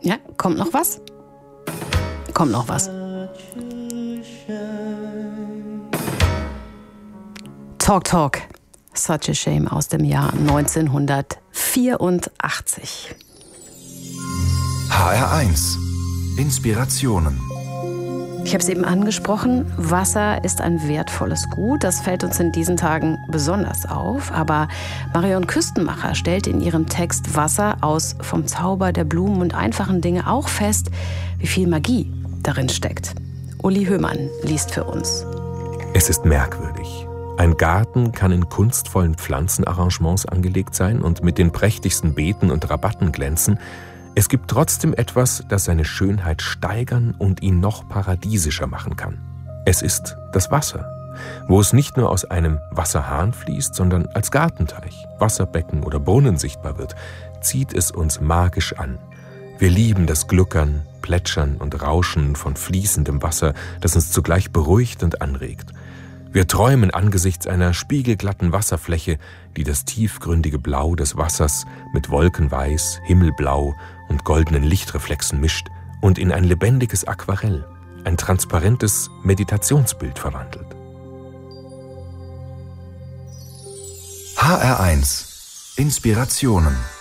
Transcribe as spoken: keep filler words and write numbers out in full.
Ja, kommt noch was? Kommt noch was. Talk Talk. Such a Shame aus dem Jahr neunzehnhundertvierundachtzig. H R eins. Inspirationen. Ich habe es eben angesprochen, Wasser ist ein wertvolles Gut. Das fällt uns in diesen Tagen besonders auf. Aber Marion Küstenmacher stellt in ihrem Text Wasser aus vom Zauber der Blumen und einfachen Dinge auch fest, wie viel Magie darin steckt. Uli Höhmann liest für uns. Es ist merkwürdig. Ein Garten kann in kunstvollen Pflanzenarrangements angelegt sein und mit den prächtigsten Beeten und Rabatten glänzen. Es gibt trotzdem etwas, das seine Schönheit steigern und ihn noch paradiesischer machen kann. Es ist das Wasser, wo es nicht nur aus einem Wasserhahn fließt, sondern als Gartenteich, Wasserbecken oder Brunnen sichtbar wird, zieht es uns magisch an. Wir lieben das Gluckern, Plätschern und Rauschen von fließendem Wasser, das uns zugleich beruhigt und anregt. Wir träumen angesichts einer spiegelglatten Wasserfläche, die das tiefgründige Blau des Wassers mit Wolkenweiß, Himmelblau und goldenen Lichtreflexen mischt und in ein lebendiges Aquarell, ein transparentes Meditationsbild verwandelt. H R eins. Inspirationen.